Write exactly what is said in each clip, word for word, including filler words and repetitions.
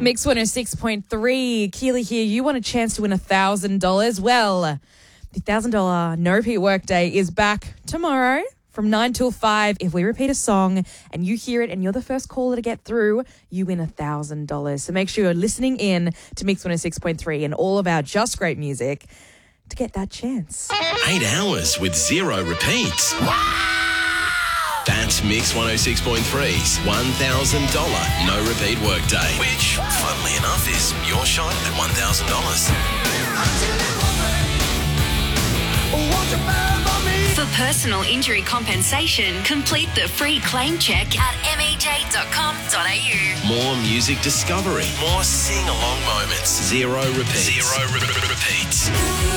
Mix one oh six point three. Keely here. You want a chance to win one thousand dollars? Well, the one thousand dollars No Repeat Workday is back tomorrow from nine till five. If we repeat a song and you hear it and you're the first caller to get through, you win one thousand dollars. So make sure you're listening in to Mix one oh six point three and all of our Just Great music to get that chance. Eight hours with zero repeats. That's Mix one oh six point three's one thousand dollars No Repeat Workday, which, funnily enough, is your shot at one thousand dollars. For personal injury compensation, complete the free claim check at m e j dot com dot a u. More music discovery, more sing-along moments, zero repeats. Zero re- re- repeats.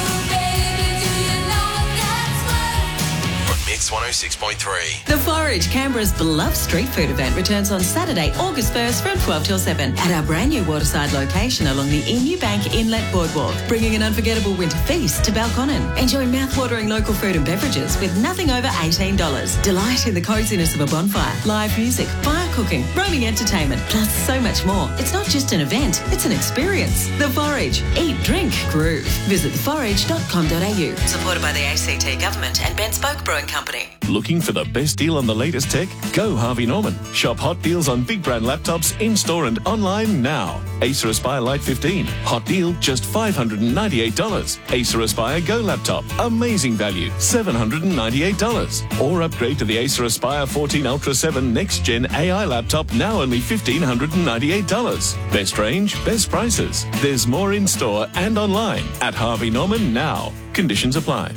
Mix one oh six point three. The Forage, Canberra's beloved street food event, returns on Saturday, August first from twelve till seven at our brand new waterside location along the Emu Bank Inlet Boardwalk, bringing an unforgettable winter feast to Balconnen. Enjoy mouth-watering local food and beverages with nothing over eighteen dollars. Delight in the coziness of a bonfire, live music, fire cooking, roaming entertainment, plus so much more. It's not just an event, it's an experience. The Forage. Eat, drink, groove. Visit the forage dot com dot a u. Supported by the A C T Government and Ben Spoke Brewing Company. Looking for the best deal on the latest tech? Go Harvey Norman. Shop hot deals on big brand laptops in-store and online now. Acer Aspire Lite fifteen. Hot deal, just five hundred ninety-eight dollars. Acer Aspire Go laptop. Amazing value, seven hundred ninety-eight dollars. Or upgrade to the Acer Aspire fourteen Ultra seven Next Gen A I laptop, now only one thousand five hundred ninety-eight dollars. Best range, best prices. There's more in-store and online at Harvey Norman now. Conditions apply.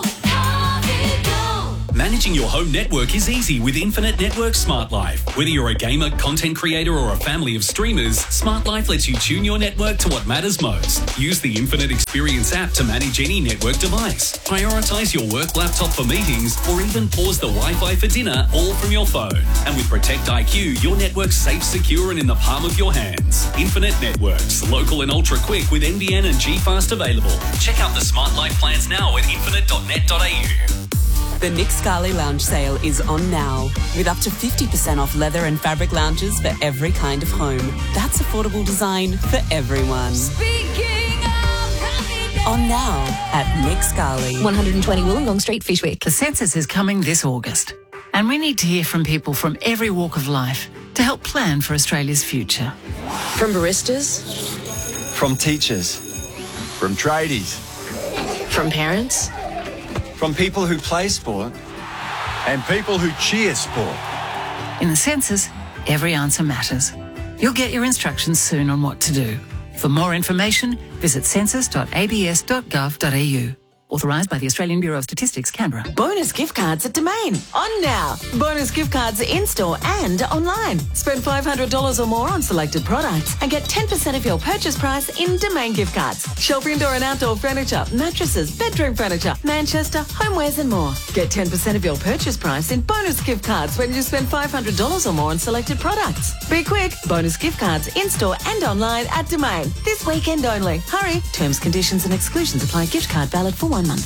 Managing your home network is easy with Infinite Network Smart Life. Whether you're a gamer, content creator, or a family of streamers, Smart Life lets you tune your network to what matters most. Use the Infinite Experience app to manage any network device. Prioritize your work laptop for meetings, or even pause the Wi-Fi for dinner, all from your phone. And with Protect I Q, your network's safe, secure, and in the palm of your hands. Infinite Networks, local and ultra quick with N B N and G-Fast available. Check out the Smart Life plans now at infinite dot net dot a u. The Nick Scali Lounge sale is on now, with up to fifty percent off leather and fabric lounges for every kind of home. That's affordable design for everyone. Speaking of On now at Nick Scali. one twenty Wollongong Street, Fishwick. The census is coming this August, and we need to hear from people from every walk of life to help plan for Australia's future. From baristas, from teachers, from tradies, from parents, from people who play sport and people who cheer sport. In the census, every answer matters. You'll get your instructions soon on what to do. For more information, visit census dot a b s dot gov dot a u. Authorised by the Australian Bureau of Statistics, Canberra. Bonus gift cards at Domain. On now. Bonus gift cards in-store and online. Spend five hundred dollars or more on selected products and get ten percent of your purchase price in Domain gift cards. Shelf indoor and outdoor furniture, mattresses, bedroom furniture, Manchester, homewares and more. Get ten percent of your purchase price in bonus gift cards when you spend five hundred dollars or more on selected products. Be quick. Bonus gift cards in-store and online at Domain. This weekend only. Hurry. Terms, conditions and exclusions apply. Gift card valid for one month.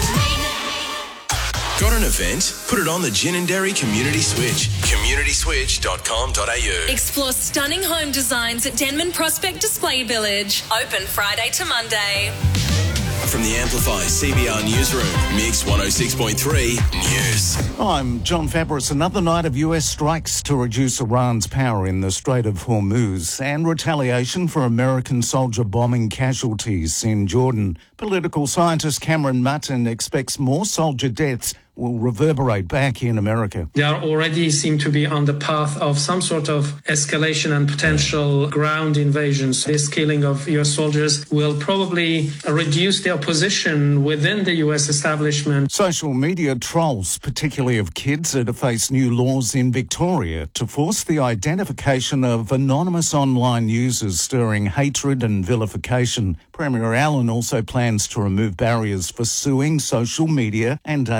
Got an event? Put it on the Gin and Dairy Community Switch. community switch dot com dot a u. Explore stunning home designs at Denman Prospect Display Village. Open Friday to Monday. From the Amplify C B R Newsroom, Mix one oh six point three News. I'm John Fabris. Another night of U S strikes to reduce Iran's power in the Strait of Hormuz and retaliation for American soldier bombing casualties in Jordan. Political scientist Cameron Mutton expects more soldier deaths will reverberate back in America. They are already seem to be on the path of some sort of escalation and potential ground invasions. This killing of U S soldiers will probably reduce the opposition within the U S establishment. Social media trolls, particularly of kids, are to face new laws in Victoria to force the identification of anonymous online users stirring hatred and vilification. Premier Allen also plans to remove barriers for suing social media and A I outlets.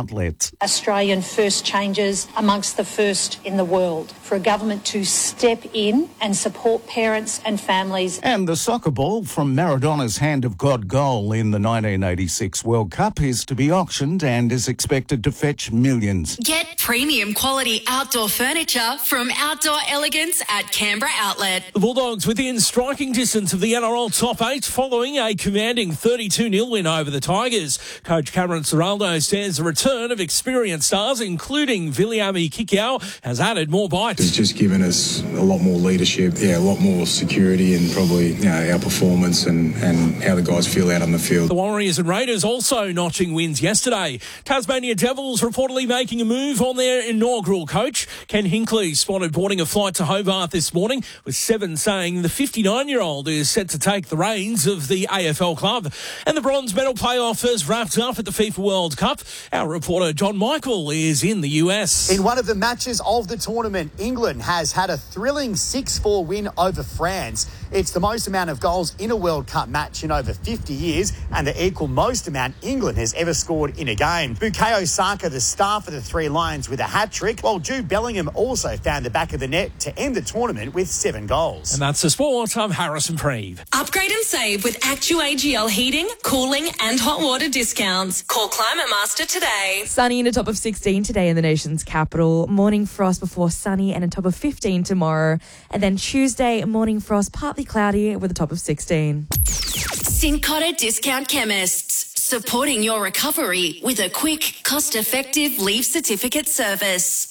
outlets. Australian first changes amongst the first in the world for a government to step in and support parents and families. And the soccer ball from Maradona's Hand of God goal in the nineteen eighty-six World Cup is to be auctioned and is expected to fetch millions. Get premium quality outdoor furniture from Outdoor Elegance at Canberra Outlet. The Bulldogs within striking distance of the N R L top eight following a commanding thirty-two nil win over the Tigers. Coach Cameron Ciraldo says the return of experienced stars, including Viliami Kikau, has added more bites. It's just given us a lot more leadership, yeah, a lot more security and probably you know, our performance and, and how the guys feel out on the field. The Warriors and Raiders also notching wins yesterday. Tasmania Devils reportedly making a move on their inaugural coach. Ken Hinkley spotted boarding a flight to Hobart this morning, with Seven saying the fifty-nine-year-old is set to take the reins of the A F L club. And the bronze medal playoff has wrapped up at the FIFA World Cup. Our reporter John Michael is in the U S. In one of the matches of the tournament, England has had a thrilling six four win over France. It's the most amount of goals in a World Cup match in over fifty years and the equal most amount England has ever scored in a game. Bukayo Saka, the star for the Three Lions, with a hat-trick, while Jude Bellingham also found the back of the net to end the tournament with seven goals. And that's the sport. I'm Harrison Preeve. Upgrade and save with ActuAGL heating, cooling and hot water discounts. Call Climate Master today. Sunny and a top of sixteen today in the nation's capital. Morning frost before sunny and a top of fifteen tomorrow. And then Tuesday, morning frost, partly cloudy with a top of sixteen. Cincotta Discount Chemists. Supporting your recovery with a quick, cost-effective leave certificate service.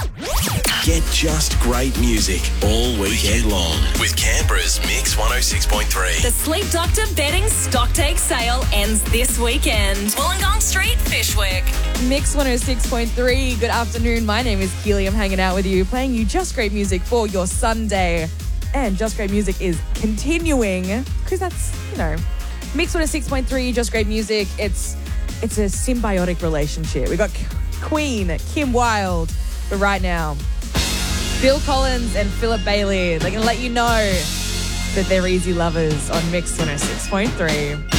Get just great music all weekend long with Canberra's Mix one oh six point three. The Sleep Doctor bedding stock take sale ends this weekend. Wollongong Street, Fishwick. Mix one oh six point three. Good afternoon. My name is Keely. I'm hanging out with you, playing you just great music for your Sunday. And just great music is continuing because that's, you know, Mix one oh six point three, just great music. It's it's a symbiotic relationship. We've got Queen, Kim Wilde, but right now, Phil Collins and Philip Bailey. They're going to let you know that they're easy lovers on Mix one oh six point three.